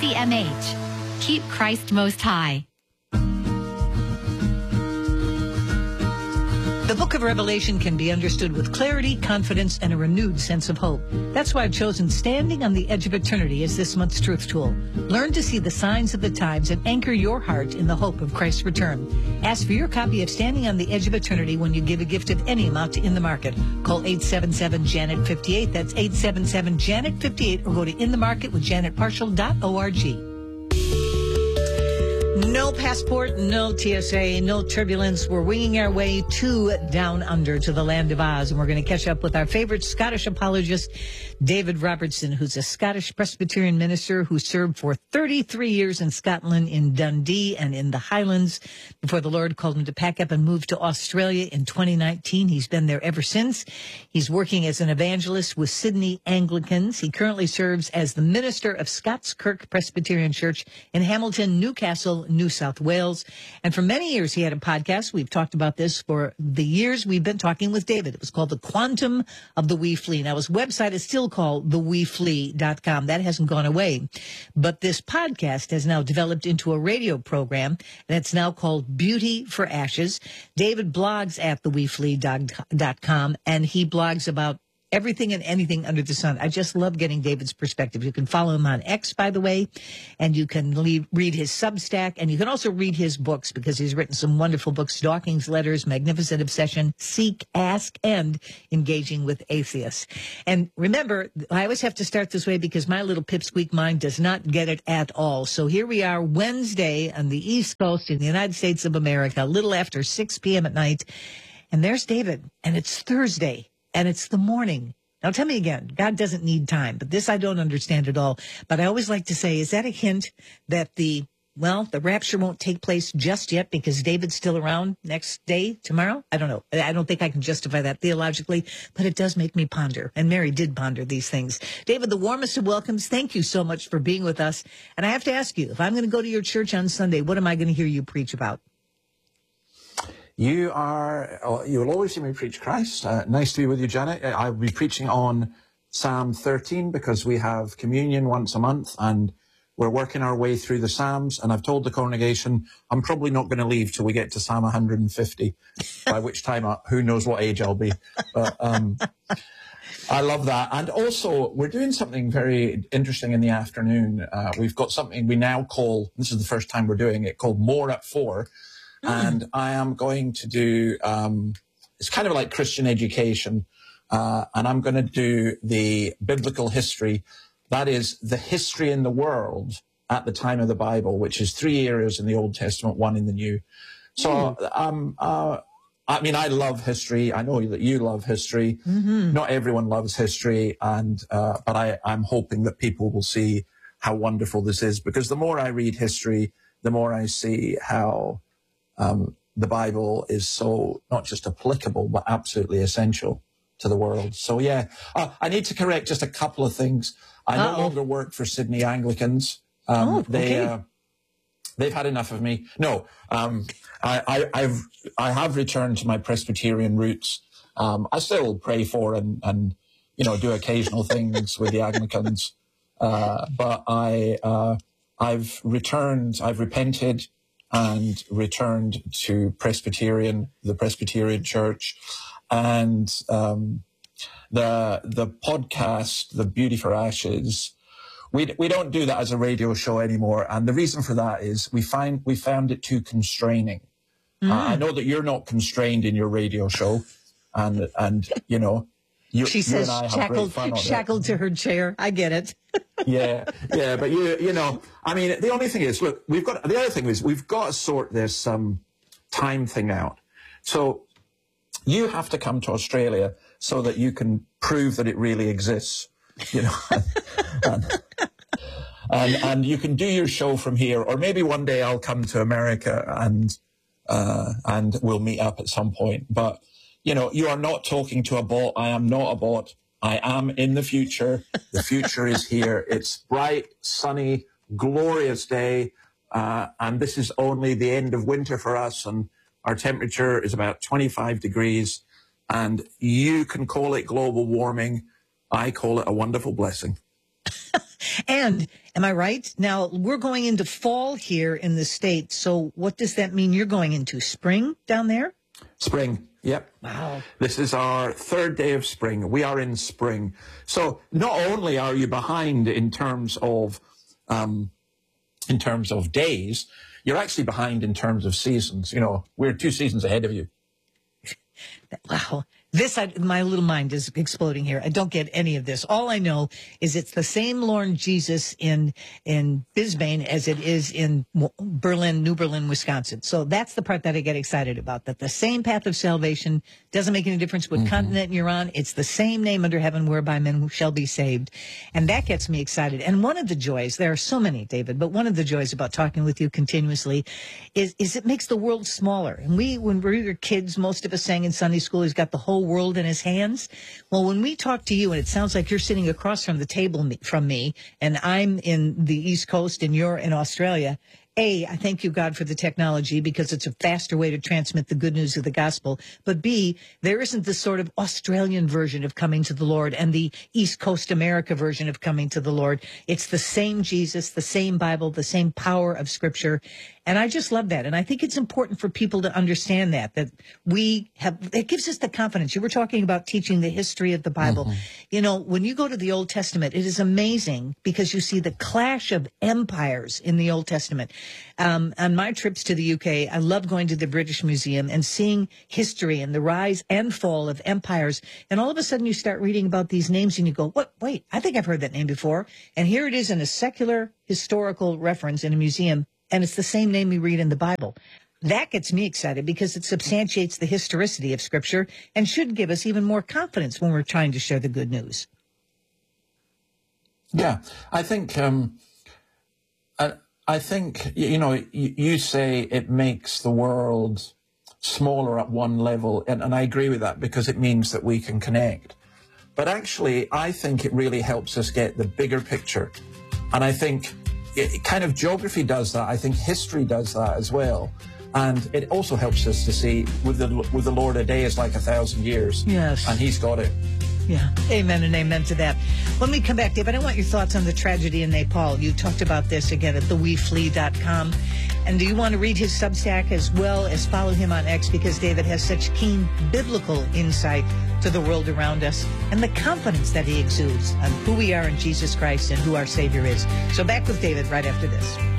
CCMH. Keep Christ most high. The book of Revelation can be understood with clarity, confidence, and a renewed sense of hope. That's why I've chosen Standing on the Edge of Eternity as this month's truth tool. Learn to see the signs of the times and anchor your heart in the hope of Christ's return. Ask for your copy of Standing on the Edge of Eternity when you give a gift of any amount to In the Market. Call 877-JANET-58. That's 877-JANET-58, or go to inthemarketwithjanetparshall.org. No passport, no TSA, no turbulence. We're winging our way to Down Under, to the land of Oz. And we're going to catch up with our favorite Scottish apologist, David Robertson, who's a Scottish Presbyterian minister who served for 33 years in Scotland, in Dundee and in the Highlands, before the Lord called him to pack up and move to Australia in 2019. He's been there ever since. He's working as an evangelist with Sydney Anglicans. He currently serves as the minister of Scots Kirk Presbyterian Church in Hamilton, Newcastle, New South Wales. And for many years, he had a podcast. We've talked about this for the years we've been talking with David. It was called The Quantum of the Wee Flea. Now, his website is still called theweeflea.com. That hasn't gone away. But this podcast has now developed into a radio program, and it's now called Beauty for Ashes. David blogs at theweeflea.com, and he blogs about everything and anything under the sun. I just love getting David's perspective. You can follow him on X, by the way, and you can read his Substack, and you can also read his books, because he's written some wonderful books: Dawkins Letters, Magnificent Obsession, Seek, Ask, and Engaging with Atheists. And remember, I always have to start this way because my little pipsqueak mind does not get it at all. So here we are, Wednesday on the East Coast in the United States of America, a little after 6 p.m. at night, and there's David, and it's Thursday. And it's the morning. Now, tell me again, God doesn't need time, but this I don't understand at all. But I always like to say, is that a hint that the rapture won't take place just yet because David's still around next day, tomorrow? I don't know. I don't think I can justify that theologically, but it does make me ponder. And Mary did ponder these things. David, the warmest of welcomes. Thank you so much for being with us. And I have to ask you, if I'm going to go to your church on Sunday, what am I going to hear you preach about? You will always hear me preach Christ. Nice to be with you, Janet. I'll be preaching on Psalm 13 because we have communion once a month and we're working our way through the Psalms. And I've told the congregation I'm probably not going to leave till we get to Psalm 150, by which time, who knows what age I'll be. But I love that. And also, we're doing something very interesting in the afternoon. We've got something we now call, this is the first time we're doing it, called More at 4. And I am going to do, it's kind of like Christian education, and I'm going to do the biblical history. That is the history in the world at the time of the Bible, which is 3 areas in the Old Testament, 1 in the New. So, I mean, I love history. I know that you love history. Mm-hmm. Not everyone loves history, but I'm hoping that people will see how wonderful this is, because the more I read history, the more I see how the Bible is so not just applicable, but absolutely essential to the world. So, yeah, I need to correct just a couple of things. I no longer work for Sydney Anglicans. Okay. They've had enough of me. No, I have returned to my Presbyterian roots. I still pray for and do occasional things with the Anglicans, but I've repented and returned to the Presbyterian Church, and the podcast, The Beauty for Ashes. We don't do that as a radio show anymore, and the reason for that is we found it too constraining. I know that you're not constrained in your radio show, and she says shackled to her chair. I get it. yeah, but I mean, the only thing is, look, we've got to sort this time thing out. So you have to come to Australia so that you can prove that it really exists, and you can do your show from here, or maybe one day I'll come to America and we'll meet up at some point. But you are not talking to a bot. I am not a bot. I am in the future. The future is here. It's bright, sunny, glorious day. And this is only the end of winter for us. And our temperature is about 25 degrees. And you can call it global warming. I call it a wonderful blessing. And am I right? Now, we're going into fall here in the States. So what does that mean you're going into? Spring down there? Spring. Yep. Wow. This is our third day of spring. We are in spring. So not only are you behind in terms of days, you're actually behind in terms of seasons. You know, we're 2 seasons ahead of you. Wow. My little mind is exploding here. I don't get any of this. All I know is it's the same Lord Jesus in Bisbane as it is in Berlin, New Berlin, Wisconsin. So that's the part that I get excited about, that the same path of salvation doesn't make any difference what continent you're on. It's the same name under heaven whereby men shall be saved. And that gets me excited. And one of the joys, there are so many, David, but one of the joys about talking with you continuously is it makes the world smaller. And when we were kids, most of us sang in Sunday school, he's got the whole world in his hands. Well, when we talk to you, and it sounds like you're sitting across from the table from me, and I'm in the East Coast and you're in Australia, A, I thank you, God, for the technology because it's a faster way to transmit the good news of the gospel. But B, there isn't this sort of Australian version of coming to the Lord and the East Coast America version of coming to the Lord. It's the same Jesus, the same Bible, the same power of Scripture. And I just love that. And I think it's important for people to understand that it gives us the confidence. You were talking about teaching the history of the Bible. You know, when you go to the Old Testament, it is amazing because you see the clash of empires in the Old Testament. On my trips to the UK, I love going to the British Museum and seeing history and the rise and fall of empires. And all of a sudden you start reading about these names and you go, what? Wait, I think I've heard that name before. And here it is in a secular historical reference in a museum. And it's the same name we read in the Bible. That gets me excited because it substantiates the historicity of Scripture and should give us even more confidence when we're trying to share the good news. Yeah, I think, you know, you say it makes the world smaller at one level, and I agree with that because it means that we can connect. But actually, I think it really helps us get the bigger picture. And I think geography does that. I think history does that as well. And it also helps us to see with the Lord, a day is like 1,000 years. Yes. And he's got it. Yeah. Amen and amen to that. When we come back, David, I want your thoughts on the tragedy in Nepal. You talked about this again at theweflee.com. And do you want to read his Substack as well as follow him on X, because David has such keen biblical insight to the world around us and the confidence that he exudes on who we are in Jesus Christ and who our Savior is. So back with David right after this.